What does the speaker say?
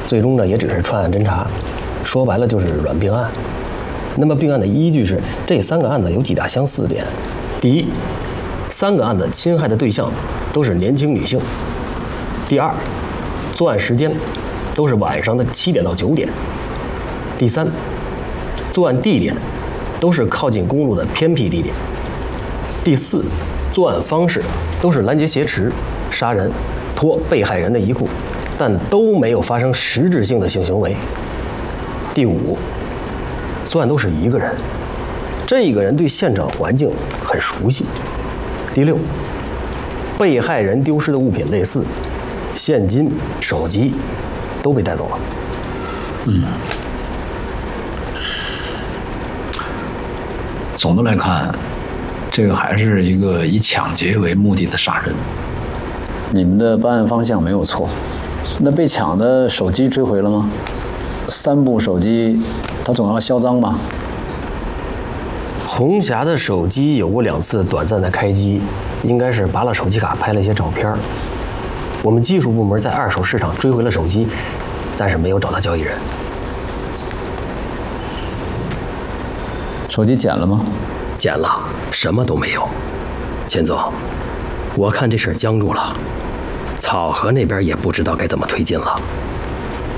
最终呢也只是串案侦查，说白了就是软并案。那么并案的依据是这3个案子有几大相似点：第一，3个案子侵害的对象都是年轻女性；第二，作案时间都是晚上的7点到9点；第三，作案地点都是靠近公路的偏僻地点；第四，作案方式都是拦截挟持、杀人、脱被害人的衣裤，但都没有发生实质性的性行为；第五，作案都是一个人，这个人对现场环境很熟悉；第六，被害人丢失的物品类似，现金、手机都被带走了。 总的来看，这个还是一个以抢劫为目的的杀人。 你们的办案方向没有错，那被抢的手机追回了吗？3部手机，他总要销赃吧？ 红霞的手机有过2次短暂的开机，应该是拔了手机卡拍了一些照片。我们技术部门在二手市场追回了手机，但是没有找到交易人。 手机捡了吗？ 捡了，什么都没有。钱总，我看这事儿僵住了，草河那边也不知道该怎么推进了。